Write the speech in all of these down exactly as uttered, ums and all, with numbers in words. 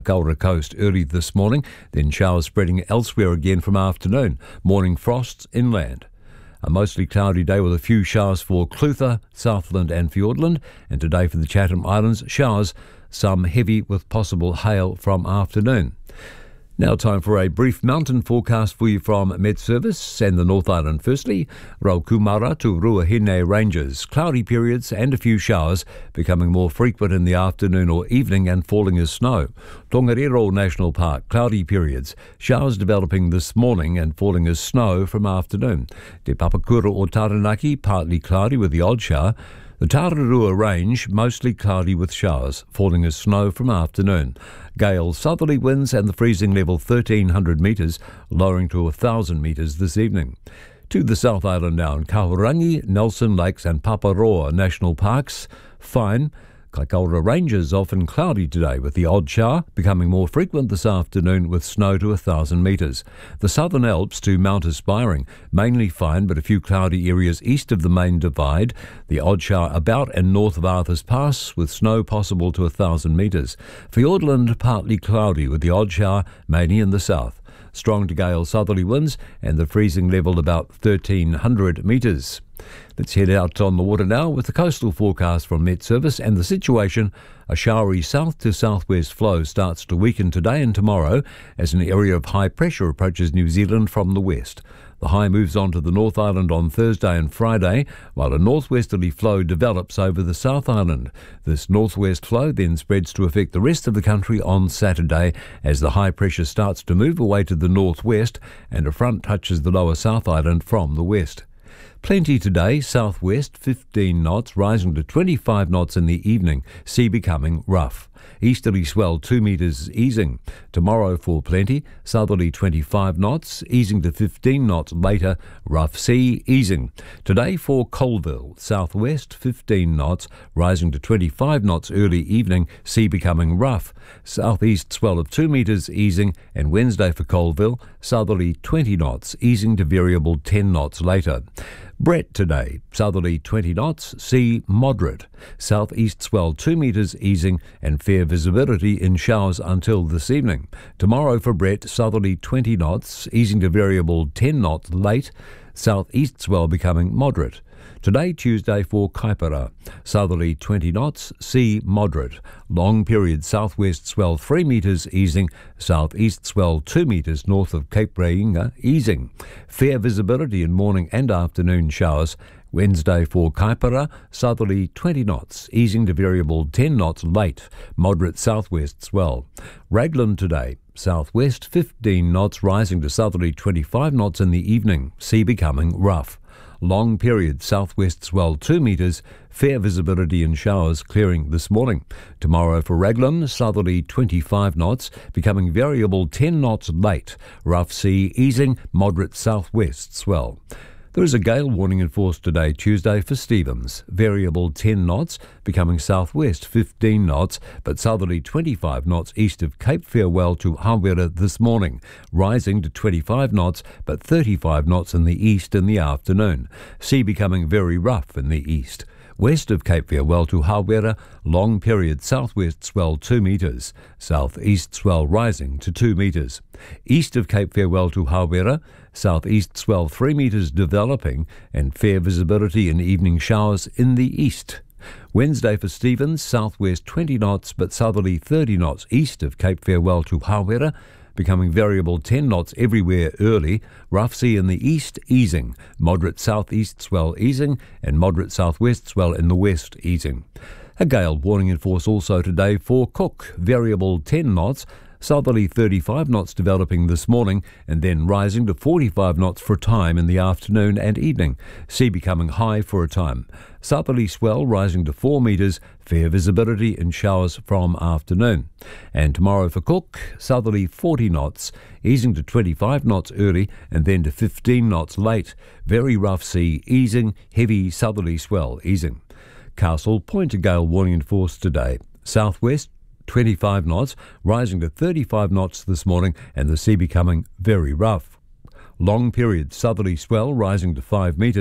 Goulda Coast early this morning, then showers spreading elsewhere again from afternoon. Morning frosts inland. A mostly cloudy day with a few showers for Clutha, Southland and Fiordland, and today for the Chatham Islands, showers, some heavy with possible hail from afternoon. Now time for a brief mountain forecast for you from Met Service and the North Island. Firstly, Raukumara to Ruahine Ranges. Cloudy periods and a few showers becoming more frequent in the afternoon or evening and falling as snow. Tongariro National Park. Cloudy periods. Showers developing this morning and falling as snow from afternoon. Te Papakura o Taranaki. Partly cloudy with the odd shower. The Tararua Range, mostly cloudy with showers, falling as snow from afternoon. Gale southerly winds and the freezing level thirteen hundred metres, lowering to one thousand metres this evening. To the South Island now in Kahurangi, Nelson Lakes and Paparoa National Parks, fine. Kaikoura Ranges often cloudy today with the odd shower becoming more frequent this afternoon with snow to one thousand metres. The Southern Alps to Mount Aspiring, mainly fine but a few cloudy areas east of the main divide. The odd shower about and north of Arthur's Pass with snow possible to one thousand metres. Fiordland partly cloudy with the odd shower mainly in the south. Strong to gale southerly winds and the freezing level about thirteen hundred metres. Let's head out on the water now with the coastal forecast from Met Service and the situation. A showery south to southwest flow starts to weaken today and tomorrow as an area of high pressure approaches New Zealand from the west. The high moves on to the North Island on Thursday and Friday, while a northwesterly flow develops over the South Island. This northwest flow then spreads to affect the rest of the country on Saturday as the high pressure starts to move away to the northwest and a front touches the lower South Island from the west. Plenty today, southwest fifteen knots, rising to twenty-five knots in the evening, sea becoming rough. Easterly swell two metres easing. Tomorrow for plenty, southerly twenty-five knots, easing to fifteen knots later, rough sea easing. Today for Colville, southwest fifteen knots, rising to twenty-five knots early evening, sea becoming rough. Southeast swell of two metres easing, and Wednesday for Colville, southerly twenty knots, easing to variable ten knots later. Brett today, southerly twenty knots, sea moderate. Southeast swell two metres easing and fair visibility in showers until this evening. Tomorrow for Brett, southerly twenty knots, easing to variable ten knots late. Southeast swell becoming moderate. Today, Tuesday, for Kaipara, southerly twenty knots, sea moderate. Long period southwest swell three metres easing, southeast swell two metres north of Cape Reinga easing. Fair visibility in morning and afternoon showers. Wednesday for Kaipara, southerly twenty knots, easing to variable ten knots late, moderate southwest swell. Raglan today, southwest fifteen knots, rising to southerly twenty-five knots in the evening, sea becoming rough. Long period southwest swell two metres, fair visibility in showers clearing this morning. Tomorrow for Raglan, southerly twenty-five knots, becoming variable ten knots late, rough sea easing, moderate southwest swell. There is a gale warning in force today, Tuesday, for Stevens. Variable ten knots, becoming southwest fifteen knots, but southerly twenty-five knots east of Cape Farewell to Hawera this morning, rising to twenty-five knots, but thirty-five knots in the east in the afternoon. Sea becoming very rough in the east. West of Cape Farewell to Hawera, long period southwest swell two metres, southeast swell rising to two metres. East of Cape Farewell to Hawera, southeast swell three metres developing and fair visibility in evening showers in the east. Wednesday for Stevens, southwest twenty knots but southerly thirty knots east of Cape Farewell to Hawera, becoming variable ten knots everywhere early, rough sea in the east easing, moderate southeast swell easing, and moderate southwest swell in the west easing. A gale warning in force also today for Cook, variable ten knots, southerly thirty-five knots developing this morning and then rising to forty-five knots for a time in the afternoon and evening, sea becoming high for a time. Southerly swell rising to four metres, fair visibility in showers from afternoon. And tomorrow for Cook, southerly forty knots, easing to twenty-five knots early and then to fifteen knots late, very rough sea easing, heavy southerly swell easing. Castle Point, a gale warning in force today. Southwest twenty-five knots, rising to thirty-five knots this morning and the sea becoming very rough. Long period southerly swell rising to five metres,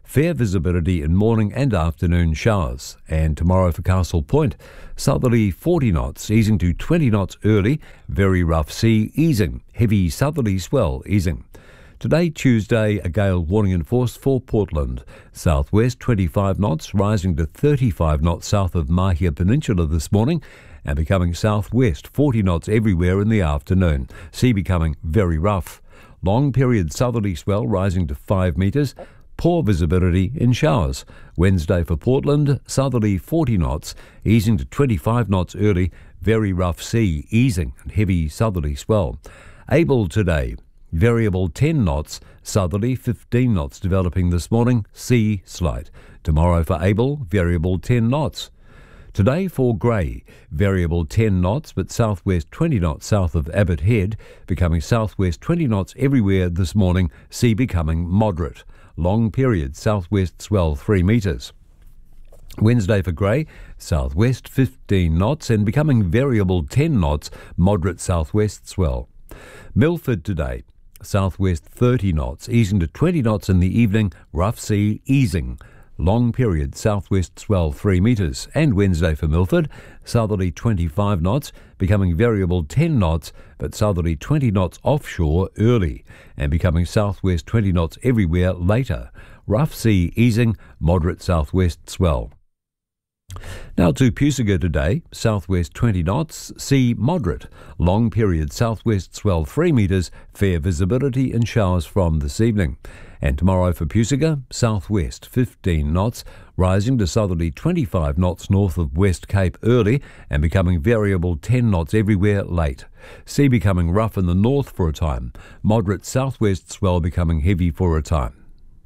Fair visibility in morning and afternoon showers. And tomorrow for Castle Point, southerly forty knots, easing to twenty knots early, very rough sea easing, heavy southerly swell easing. Today, Tuesday, a gale warning in force for Portland. Southwest twenty-five knots, rising to thirty-five knots south of Mahia Peninsula this morning, and becoming southwest forty knots everywhere in the afternoon. Sea becoming very rough. Long period southerly swell rising to five metres. Poor visibility in showers. Wednesday for Portland, southerly forty knots, easing to twenty-five knots early, very rough sea easing and heavy southerly swell. Able today, variable ten knots, southerly fifteen knots developing this morning, sea slight. Tomorrow for Able, variable ten knots. Today for Grey, variable ten knots but southwest twenty knots south of Abbott Head, becoming southwest twenty knots everywhere this morning, sea becoming moderate. Long period southwest swell three metres. Wednesday for Grey, southwest fifteen knots and becoming variable ten knots, moderate southwest swell. Milford today, southwest thirty knots, easing to twenty knots in the evening, rough sea easing. Long period southwest swell three metres. And Wednesday for Milford, southerly twenty-five knots, becoming variable ten knots, but southerly twenty knots offshore early, and becoming southwest twenty knots everywhere later. Rough sea easing, moderate southwest swell. Now to Pusiga today, southwest twenty knots, sea moderate. Long period southwest swell three metres, fair visibility and showers from this evening. And tomorrow for Pusiga, southwest fifteen knots, rising to southerly twenty-five knots north of West Cape early and becoming variable ten knots everywhere late. Sea becoming rough in the north for a time, moderate southwest swell becoming heavy for a time.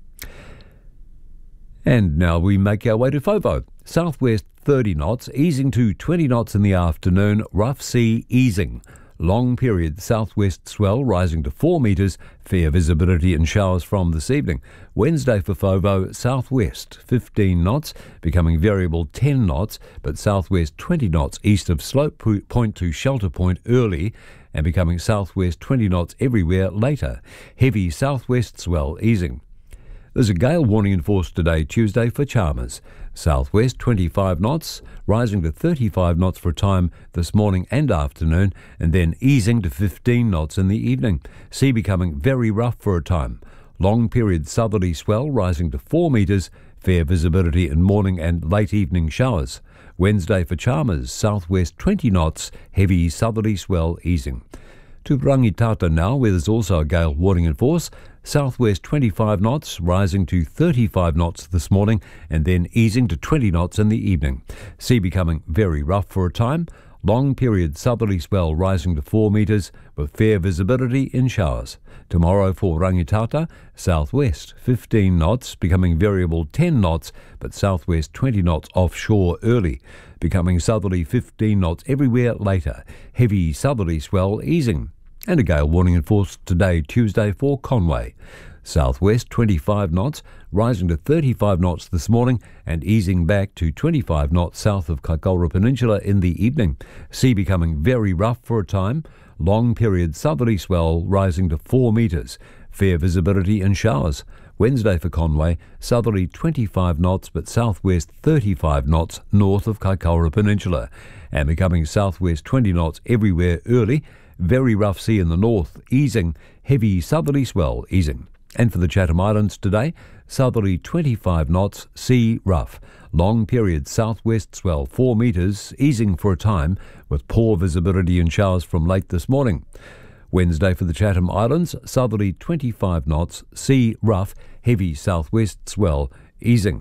And now we make our way to Fovo. Southwest thirty knots, easing to twenty knots in the afternoon, rough sea easing. Long period southwest swell rising to four metres, fair visibility and showers from this evening. Wednesday for Fovo, southwest fifteen knots, becoming variable ten knots, but southwest twenty knots east of Slope Point to Shelter Point early, and becoming southwest twenty knots everywhere later. Heavy southwest swell easing. There's a gale warning in force today, Tuesday, for Chalmers. Southwest twenty-five knots, rising to thirty-five knots for a time this morning and afternoon, and then easing to fifteen knots in the evening. Sea becoming very rough for a time. Long period southerly swell rising to four metres, fair visibility in morning and late evening showers. Wednesday for Chalmers, southwest twenty knots, heavy southerly swell easing. To Rangitata now, where there's also a gale warning in force. Southwest twenty-five knots, rising to thirty-five knots this morning and then easing to twenty knots in the evening. Sea becoming very rough for a time. Long period southerly swell rising to four metres with fair visibility in showers. Tomorrow for Rangitata, southwest fifteen knots, becoming variable ten knots, but southwest twenty knots offshore early, becoming southerly fifteen knots everywhere later. Heavy southerly swell easing. And a gale warning in force today, Tuesday, for Conway. Southwest twenty-five knots, rising to thirty-five knots this morning and easing back to twenty-five knots south of Kaikoura Peninsula in the evening. Sea becoming very rough for a time. Long period southerly swell rising to four metres. Fair visibility and showers. Wednesday for Conway, southerly twenty-five knots but southwest thirty-five knots north of Kaikoura Peninsula, and becoming southwest twenty knots everywhere early. Very rough sea in the north, easing, heavy southerly swell easing. And for the Chatham Islands today, southerly twenty-five knots, sea rough. Long period southwest swell four metres, easing for a time, with poor visibility and showers from late this morning. Wednesday for the Chatham Islands, southerly twenty-five knots, sea rough, heavy southwest swell easing.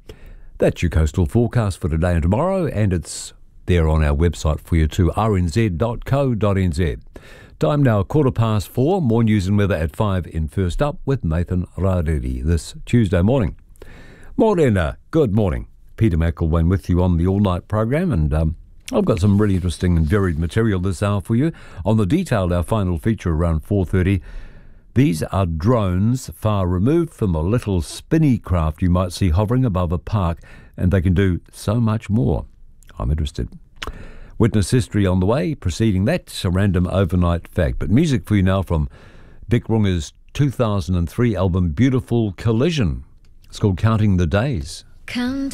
That's your coastal forecast for today and tomorrow, and it's there on our website for you too, r n z dot co dot n z. Time now, quarter past four. More news and weather at five in First Up with Nathan Rariri this Tuesday morning. Morena, good morning. Peter McElwain with you on the all-night program, and um, I've got some really interesting and varied material this hour for you. On the detailed, our final feature around four thirty. These are drones far removed from a little spinny craft you might see hovering above a park, and they can do so much more. I'm interested. Witness history on the way. Preceding that, a random overnight fact. But music for you now from Dick Runger's two thousand three album Beautiful Collision. It's called Counting the Days. Count